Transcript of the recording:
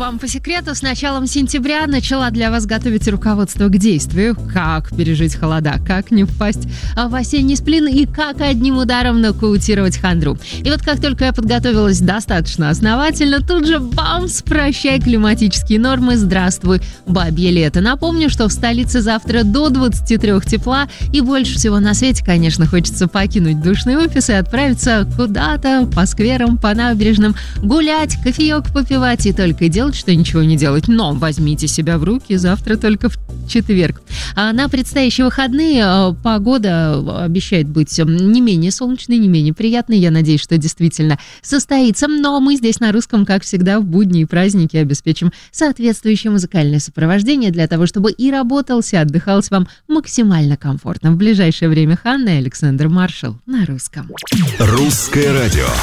вам по секрету, с началом сентября начала для вас готовить руководство к действию. Как пережить холода, как не впасть в осенний сплин и как одним ударом нокаутировать хандру. И вот как только я подготовилась достаточно основательно, тут же бамс, прощай климатические нормы, здравствуй, бабье лето. Напомню, что в столице завтра до 23 тепла, и больше всего на свете, конечно, хочется покинуть душный офис и отправиться куда-то по скверам, по набережным, гулять, кофеек попивать и только делать, что ничего не делать. Но возьмите себя в руки, завтра только в четверг. А на предстоящие выходные погода обещает быть не менее солнечной, не менее приятной. Я надеюсь, что действительно состоится. Но мы здесь на русском, как всегда, в будни и праздники обеспечим соответствующее музыкальное сопровождение для того, чтобы и работался, и отдыхалось вам максимально комфортно. В ближайшее время Ханна и Александр Маршал на русском. Русское радио.